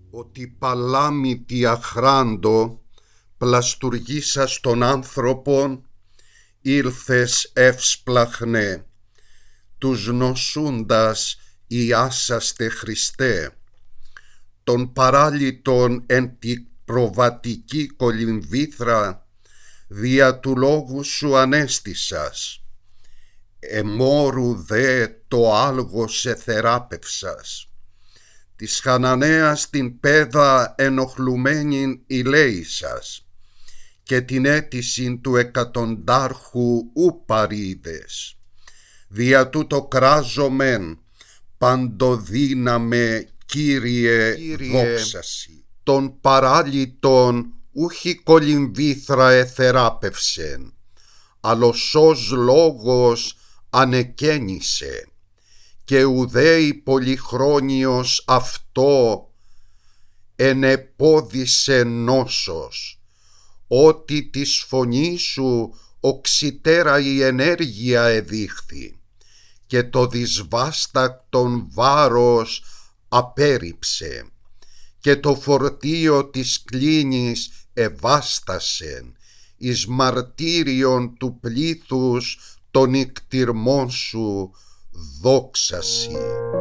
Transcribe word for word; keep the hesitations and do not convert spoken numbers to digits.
ότι παλάμητη αχράντο πλαστουργήσας των άνθρωπων ήλθες εύσπλαχνε, τους νοσούντας ιάσαστε Χριστέ, των παράλυτων εν τη προβατική κολυμβήθρα δια του λόγου σου ανέστησας, εμόρου δε το άλγος εθεράπευσας, της Χαναναίας την πέδα ενοχλουμένην ηλέησας, και την αίτησιν του εκατοντάρχου ου παρείδες. Δια τούτο κράζομεν παντοδύναμε Κύριε, Κύριε δόξασι. Των παράλυτων ούχι κολυμβήθρα εθεράπευσεν, αλλοσός λόγος ανεκαίνησε, και ουδέη πολυχρόνιος αυτό ενεπόδισε νόσος, ότι της φωνής σου οξυτέρα η ενέργεια εδείχθη, και το δυσβάστακτον βάρος απέριψε, και το φορτίο της κλίνης εβάστασεν, εις μαρτύριον του πλήθους των ικτυρμών σου δόξασι.